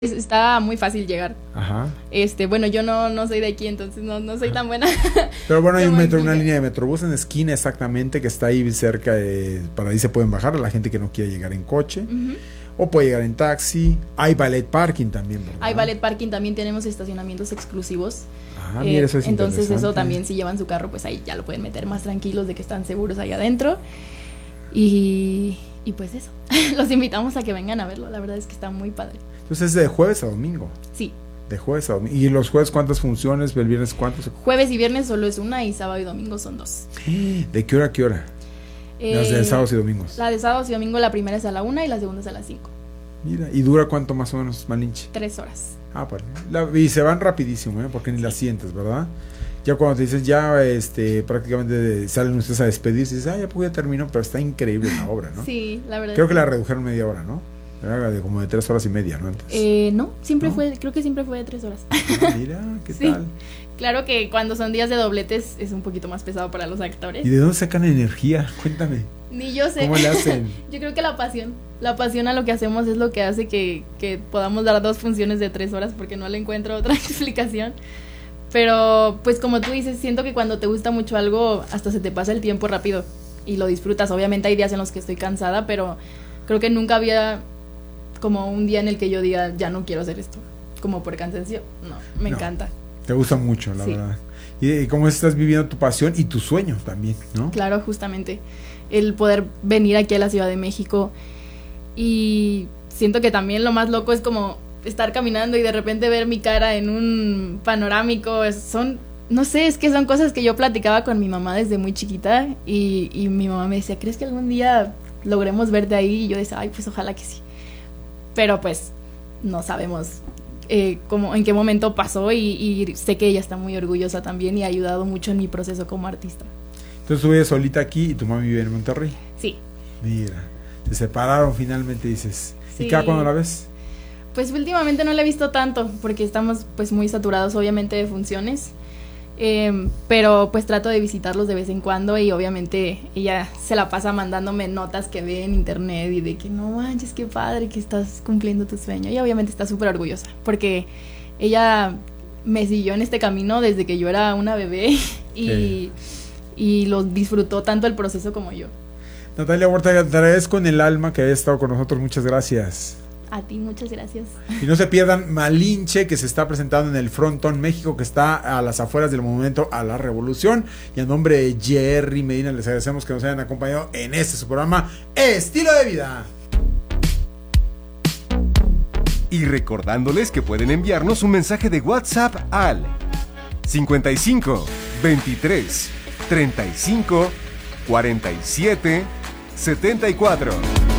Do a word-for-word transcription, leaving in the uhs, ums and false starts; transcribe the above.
Está muy fácil llegar. Ajá. Este, bueno, yo no, no soy de aquí, entonces no, no soy Ajá. tan buena. Pero bueno, hay un Como metro, en una Villa. línea de Metrobús en esquina exactamente que está ahí cerca de, para ahí se pueden bajar a la gente que no quiere llegar en coche. Ujú. O puede llegar en taxi. Hay valet parking también, ¿verdad? Hay valet parking, también tenemos estacionamientos exclusivos. Ah, Eh, mira, eso es entonces eso interesante. también, si llevan su carro, pues ahí ya lo pueden meter más tranquilos de que están seguros ahí adentro. Y, y pues eso, los invitamos a que vengan a verlo, la verdad es que está muy padre. Entonces es de jueves a domingo. Sí, De jueves a domingo. ¿Y los jueves cuántas funciones? ¿El viernes cuántos? jueves y viernes solo es una y sábado y domingo son dos. ¿De qué hora a qué hora? Las de Eh, sábados y domingos. La de sábados y domingo, la primera es a la una y la segunda es a las cinco. Mira, ¿y dura cuánto más o menos, Malinche? Tres horas. Ah, pues. la- y se van rapidísimo, ¿eh? Porque ni las sientes, ¿verdad? Ya cuando te dices, ya este, prácticamente salen ustedes a despedirse, dices, ah, ya pues ya terminó, pero está increíble la obra, ¿no? Sí, la verdad. Creo es que la redujeron media hora, ¿no? Era de como de tres horas y media, ¿no? Antes. Eh, no, siempre ¿No? fue, creo que siempre fue de tres horas. Ah, mira, ¿qué Sí. tal? Claro que cuando son días de dobletes es un poquito más pesado para los actores. ¿Y de dónde sacan energía? Cuéntame. Ni yo sé. ¿Cómo le hacen? Yo creo que la pasión, la pasión a lo que hacemos es lo que hace que, que podamos dar dos funciones de tres horas porque no le encuentro otra explicación. Pero pues como tú dices, siento que cuando te gusta mucho algo hasta se te pasa el tiempo rápido y lo disfrutas. Obviamente hay días en los que estoy cansada, pero creo que nunca había como un día en el que yo diga ya no quiero hacer esto, como por cansancio. No, me No. encanta. Te gusta mucho, la Sí. verdad. Y, y cómo estás viviendo tu pasión y tu sueño también, ¿no? Claro, justamente el poder venir aquí a la Ciudad de México y siento que también lo más loco es como estar caminando y de repente ver mi cara en un panorámico. Es- son, no sé, es que son cosas que yo platicaba con mi mamá desde muy chiquita y, y mi mamá me decía, ¿crees que algún día logremos verte ahí? Y yo decía, ay, pues ojalá que sí. Pero pues no sabemos eh, cómo, en qué momento pasó y, y sé que ella está muy orgullosa también y ha ayudado mucho en mi proceso como artista. Entonces tú vives solita aquí y tu mami vive en Monterrey. Sí. Mira, se separaron finalmente, dices. Sí. ¿Y cada cuándo la ves? Pues últimamente no la he visto tanto porque estamos pues muy saturados obviamente de funciones, eh, pero pues trato de visitarlos de vez en cuando y obviamente ella se la pasa mandándome notas que ve en internet y de que no manches, qué padre que estás cumpliendo tu sueño, y obviamente está súper orgullosa porque ella me siguió en este camino desde que yo era una bebé y, Sí. y lo disfrutó tanto el proceso como yo. Natalia Huerta, te agradezco en el alma que hayas estado con nosotros. Muchas gracias. A ti, muchas gracias. Y no se pierdan Malinche, que se está presentando en el Frontón México, que está a las afueras del Monumento a la Revolución. Y a nombre de Jerry Medina les agradecemos que nos hayan acompañado en este su programa Estilo de Vida. Y recordándoles que pueden enviarnos un mensaje de WhatsApp al cincuenta y cinco, veintitrés, treinta y cinco, cuarenta y siete, setenta y cuatro.